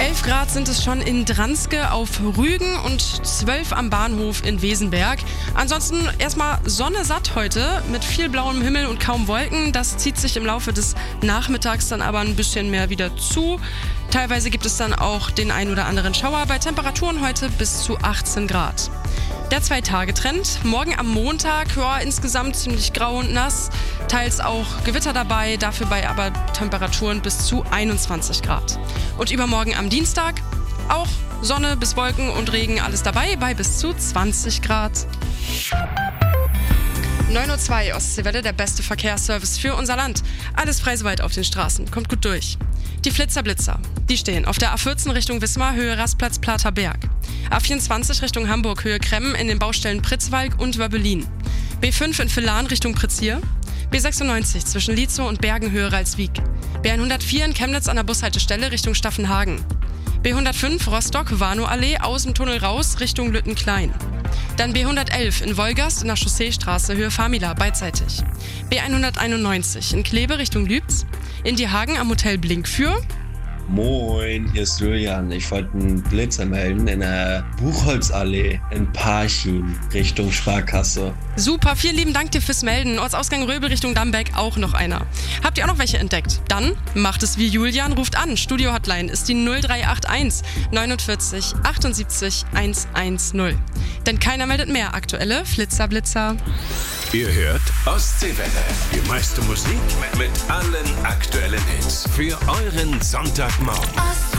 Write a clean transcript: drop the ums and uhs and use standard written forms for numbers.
11 Grad sind es schon in Dranske auf Rügen und 12 am Bahnhof in Wesenberg. Ansonsten erstmal Sonne satt heute mit viel blauem Himmel und kaum Wolken. Das zieht sich im Laufe des Nachmittags dann aber ein bisschen mehr wieder zu. Teilweise gibt es dann auch den ein oder anderen Schauer bei Temperaturen heute bis zu 18 Grad. Der 2-Tage-Trend. Morgen am Montag, insgesamt ziemlich grau und nass. Teils auch Gewitter dabei, dafür bei aber Temperaturen bis zu 21 Grad. Und übermorgen am Dienstag auch Sonne bis Wolken und Regen, alles dabei bei bis zu 20 Grad. 9:02 Uhr Ostseewelle, der beste Verkehrsservice für unser Land. Alles frei soweit auf den Straßen, kommt gut durch. Die Flitzer-Blitzer, die stehen auf der A14 Richtung Wismar, Höhe Rastplatz Platerberg. A24 Richtung Hamburg, Höhe Kremmen in den Baustellen Pritzwalk und Wöbbelin. B5 in Villan Richtung Pritzir. B96 zwischen Lietzow und Bergen, Höhe Ralswiek. B104 in Chemnitz an der Bushaltestelle Richtung Staffenhagen. B105 Rostock, Warnow-Allee, aus dem Tunnel raus Richtung Lüttenklein. Dann B111 in Wolgast in der Chausseestraße, Höhe Famila, beidseitig. B191 in Kleve Richtung Lübz. In Diehagen am Hotel Blink für... Moin, hier ist Julian. Ich wollte einen Blitzer melden in der Buchholzallee in Parchim Richtung Sparkasse. Super, vielen lieben Dank dir fürs Melden. Ortsausgang Röbel Richtung Dammbeck auch noch einer. Habt ihr auch noch welche entdeckt? Dann macht es wie Julian, ruft an. Studio-Hotline ist die 0381 49 78 110. Denn keiner meldet mehr aktuelle Flitzer-Blitzer. Ihr hört Ostseewelle. Die meiste Musik mit allen aktuellen Hits. Für euren Sonntagmorgen.